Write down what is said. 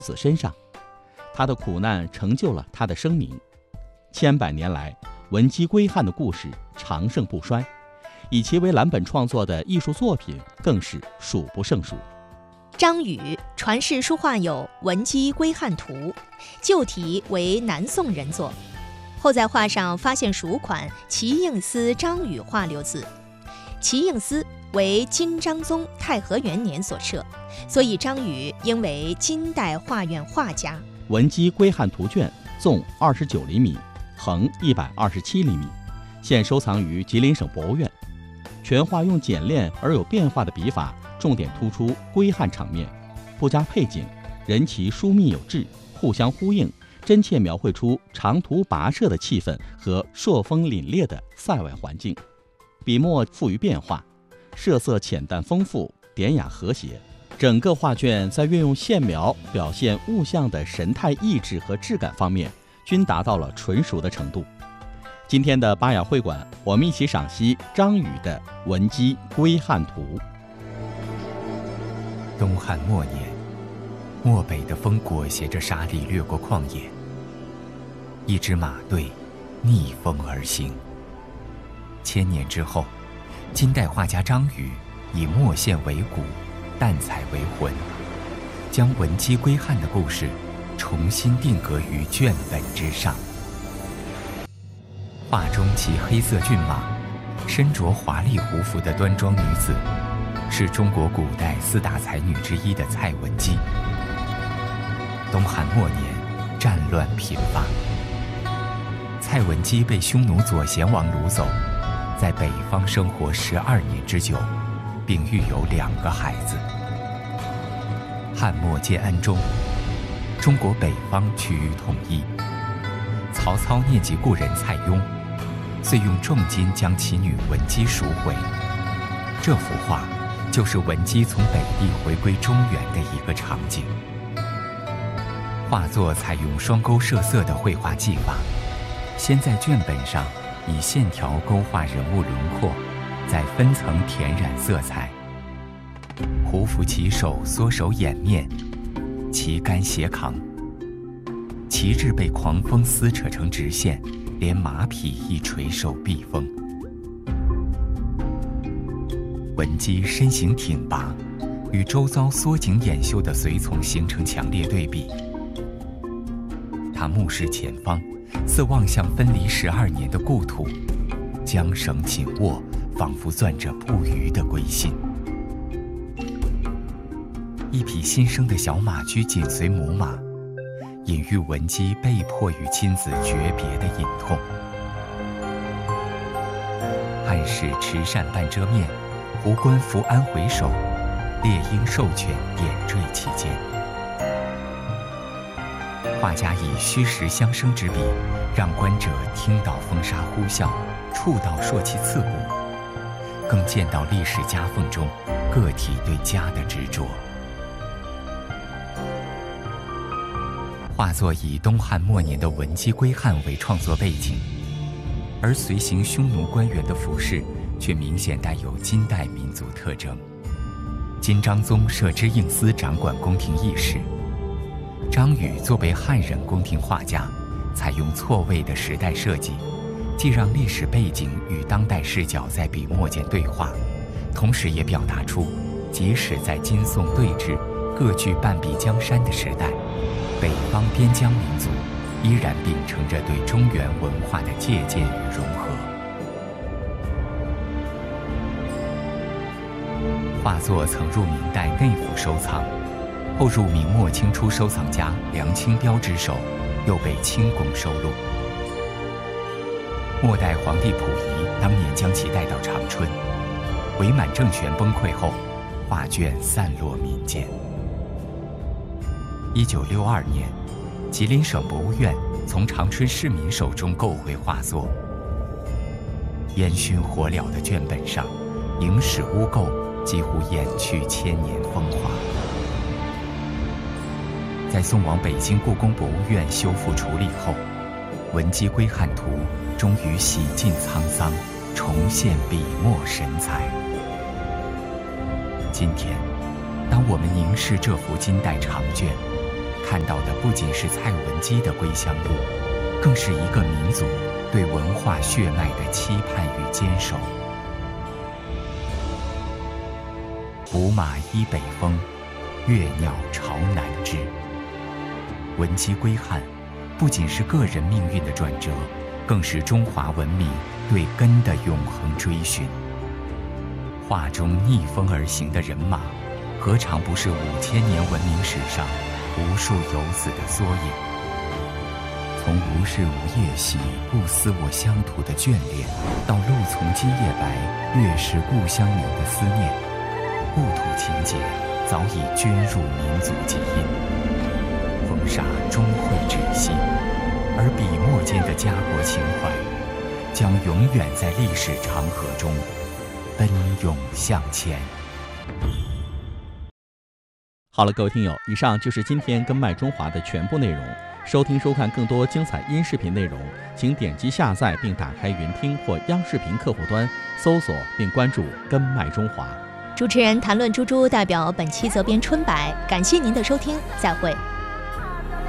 子身上，他的苦难成就了他的声名。千百年来，文姬归汉的故事长盛不衰，以其为蓝本创作的艺术作品更是数不胜数。 张禹传世书画有《文姬归汉图》，旧题为南宋人作，后在画上发现蜀款齐应司张禹画六字。齐应司为金章宗太和元年所设，所以张禹应为金代画院画家。 文姬归汉图卷纵29厘米，横127厘米，现收藏于吉林省博物院。全画用简练而有变化的笔法，重点突出归汉场面，不加配景，人奇疏密有致，互相呼应，真切描绘出长途跋涉的气氛和朔风凛冽的塞外环境。笔墨富于变化，色色浅淡丰富，典雅和谐。整个画卷在运用线描表现物象的神态意志和质感方面，均达到了纯熟的程度。今天的巴雅会馆，我们一起赏析张禹的《文姬归汉图》。 东汉末年，漠北的风裹挟着沙砾掠过旷野，一支马队逆风而行。千年之后，金代画家张禹以墨线为骨，淡彩为魂，将文姬归汉的故事重新定格于卷本之上。画中骑黑色骏马，身着华丽胡服的端庄女子，是中国古代4大才女之一的蔡文姬。东汉末年，战乱频发，蔡文姬被匈奴左贤王掳走，在北方生活12年之久，并育有2个孩子。汉末建安中，中国北方趋于统一。曹操念及故人蔡邕，遂用重金将其女文姬赎回。这幅画就是文姬从北地回归中原的一个场景。画作采用双钩射色的绘画技法，先在卷本上以线条勾画人物轮廓，再分层填染色彩。胡服骑手缩手掩面，旗杆斜扛，旗帜被狂风撕扯成直线，连马匹亦垂手避风。文姬身形挺拔，与周遭缩紧掩袖的随从形成强烈对比。他目视前方，似望向分离12年的故土，缰绳紧握，仿佛攥着不渝的归心。一匹新生的小马驹紧随母马，隐喻文姬被迫与亲子诀别的隐痛。汉时持扇半遮面，胡官扶鞍回首，猎鹰授犬点缀其间。画家以虚实相生之笔，让观者听到风沙呼啸，触到朔气刺骨，更见到历史夹缝中个体对家的执着。画作以东汉末年的文姬归汉为创作背景，而随行匈奴官员的服饰却明显带有金代民族特征。金章宗设知应司掌管宫廷议事，张禹作为汉人宫廷画家，采用错位的时代设计，既让历史背景与当代视角在笔墨间对话，同时也表达出即使在金宋对峙、各据半壁江山的时代，北方边疆民族依然秉承着对中原文化的借鉴与融合。画作曾入明代内府收藏，后入明末清初收藏家梁清标之手，又被清宫收录。末代皇帝溥仪当年将其带到长春，伪满政权崩溃后，画卷散落民间。1962年，吉林省博物院从长春市民手中购回画作。烟熏火燎的卷本上，影史污垢几乎掩去千年风华。在送往北京故宫博物院修复处理后，《文姬归汉图》终于洗尽沧桑，重现笔墨神采。今天，当我们凝视这幅金代长卷， 看到的不仅是蔡文姬的归乡路，更是一个民族对文化血脉的期盼与坚守。胡马依北风，越鸟巢南枝。文姬归汉，不仅是个人命运的转折，更是中华文明对根的永恒追寻。画中逆风而行的人马，何尝不是5000年文明史上无数游子的缩影？从无事无夜兮，不思我乡土的眷恋，到露从今夜白，月是故乡明的思念，故土情结早已捐入民族基因。风沙终会止息，而笔墨间的家国情怀，将永远在历史长河中奔涌向前。 好了，各位听友，以上就是今天跟麦中华的全部内容。收听收看更多精彩音视频内容，请点击下载并打开云听或央视频客户端，搜索并关注跟麦中华。 主持人谈论猪猪代表本期责编春白，感谢您的收听，再会。